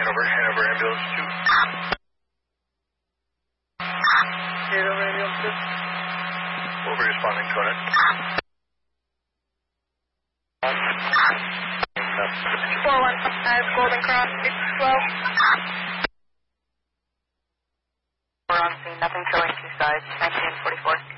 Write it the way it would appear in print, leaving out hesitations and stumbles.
Hanover ambulance 2. Hanover ambulance 2. We'll be responding to it. 415 Golden Cross, 612. We're on scene, nothing showing two sides, 1944.